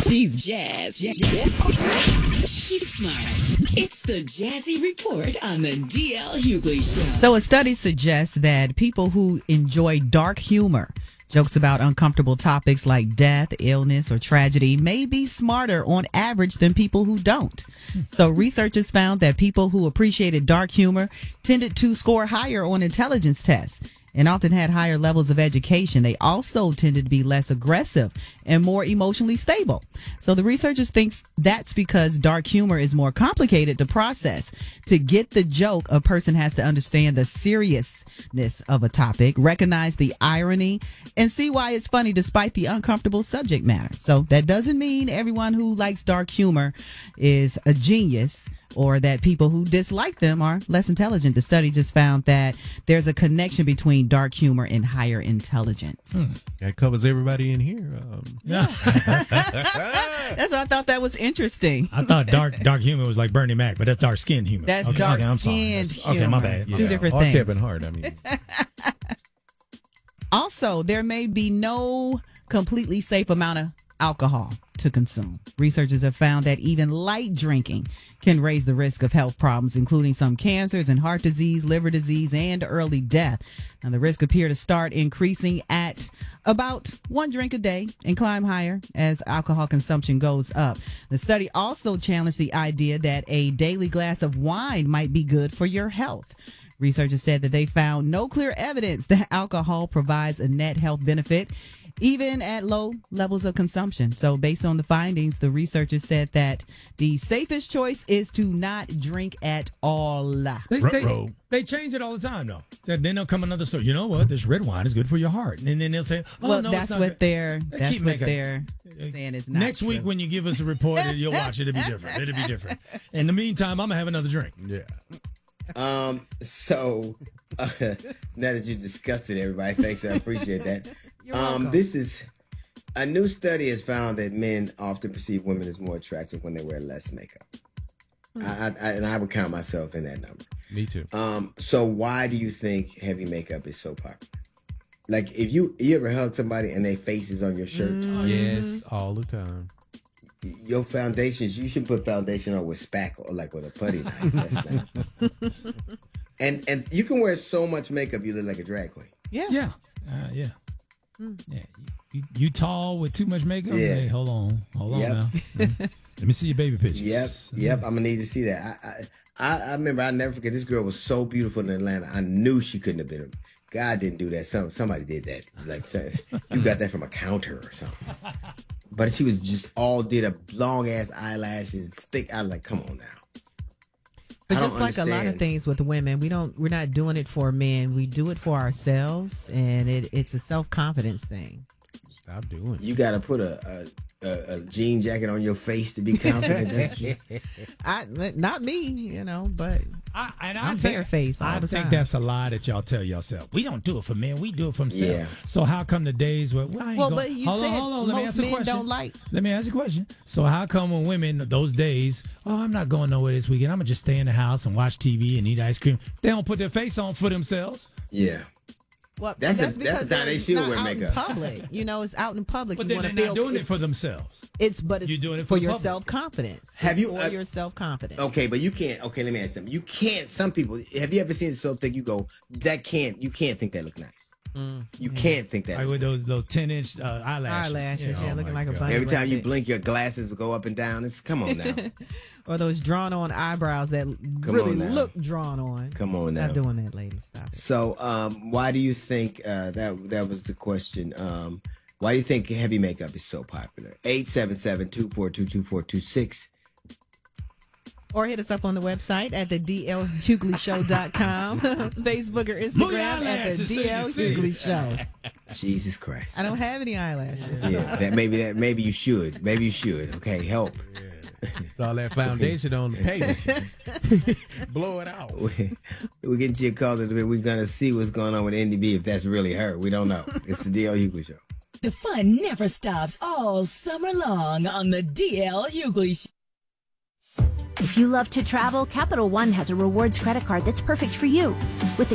She's Jazz. She's smart. It's the Jazzy Report on the DL Hughley Show. So a study suggests that people who enjoy dark humor, jokes about uncomfortable topics like death, illness, or tragedy may be smarter on average than people who don't. So researchers found that people who appreciated dark humor tended to score higher on intelligence tests and often had higher levels of education. They also tended to be less aggressive and more emotionally stable. So the researchers think that's because dark humor is more complicated to process. To get the joke, a person has to understand the seriousness of a topic, recognize the irony, and see why it's funny despite the uncomfortable subject matter. So that doesn't mean everyone who likes dark humor is a genius, or that people who dislike them are less intelligent. The study just found that there's a connection between dark humor and higher intelligence. That covers everybody in here. That's why I thought that was interesting. I thought dark humor was like Bernie Mac, but that's dark skinned humor. That's okay, dark I'm skinned sorry. humor. Okay, my bad. Two different or things. Kevin Hart, I mean. Also, there may be no completely safe amount of alcohol to consume. Researchers have found that even light drinking can raise the risk of health problems, including some cancers and heart disease, liver disease, and early death. Now, the risk appear to start increasing at about 1 drink a day and climb higher as alcohol consumption goes up. The study also challenged the idea that a daily glass of wine might be good for your health. Researchers said that they found no clear evidence that alcohol provides a net health benefit, even at low levels of consumption. So based on the findings, the researchers said that the safest choice is to not drink at all. They change it all the time, though. Then they'll come another story. You know what? This red wine is good for your heart. And then they'll say, well, no, that's it's not what good. they're saying is not Next true. week when you give us a report, you'll watch it. It'll be different. It'll be different. In the meantime, I'm going to have another drink. Yeah. So now that you discussed it, everybody, thanks. I appreciate that. You're welcome. This is a new study has found that men often perceive women as more attractive when they wear less makeup. And I would count myself in that number. Me too. So why do you think heavy makeup is so popular? Like, if you ever hug somebody and their face is on your shirt? Yes, all the time. Your foundations, you should put foundation on with spackle, or like with a putty knife. That's not. And you can wear so much makeup, you look like a drag queen. Yeah. Yeah. Yeah. You tall with too much makeup? Yeah. Hey, hold on Yep. now. Let me see your baby pictures. Yep. I'm gonna need to see that. I remember. I'll never forget. This girl was so beautiful in Atlanta. I knew she couldn't have been. God didn't do that. Somebody did that. Like, you got that from a counter or something. But she was just did a long ass eyelashes, thick. I was like, come on now. But just like a lot of things with women, we're not doing it for men. We do it for ourselves, and it's a self-confidence thing. Stop doing it. You got to put a jean jacket on your face to be confident, don't you? Not me, but I'm barefaced all the time. I think that's a lie that y'all tell yourself. We don't do it for men. We do it for themselves. Yeah. So how come the days where but you said most men don't like. Let me ask you a question. So how come when women those days, I'm not going nowhere this weekend. I'm gonna just stay in the house and watch TV and eat ice cream. They don't put their face on for themselves. Yeah. Well, That's because how they should not wear out makeup. in public. It's out in public. But you then want they're to not feel doing it for themselves. It's You're doing it for for your public. self-confidence. Have you- for your self-confidence? Okay, but you can't. Okay, let me ask something. You can't. Some people. Have you ever seen something you go, that can't. You can't think that look nice. You can't think that. Like looks with those 10-inch eyelashes. Eyelashes, Oh looking my like a God. bunny. Every time you rabbit. blink, your glasses will go up and down. Come on now. Or those drawn-on eyebrows that Come really on now. look drawn on. Come on now. Not doing that, ladies. Stop it. So, why do you think that was the question? Why do you think heavy makeup is so popular? 877-242-2426. Or hit us up on the website at the DLHughleyShow.com, Facebook or Instagram at the eyelashes, so you DL see. Hughley Show. Jesus Christ. I don't have any eyelashes. Yeah, maybe you should. Maybe you should. Okay, help. It's all that foundation on the paper. Blow it out. We'll get to your calls in a bit. We're going to see what's going on with NDB, if that's really her. We don't know. It's the DL Hughley Show. The fun never stops all summer long on the DL Hughley Show. If you love to travel, Capital One has a rewards credit card that's perfect for you. With the